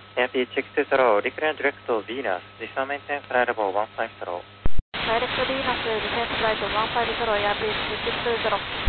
AIRP 620, decline direct to Venus, descend maintain flight level 150. Direct to Venus, descent flight 150, AIRP 620.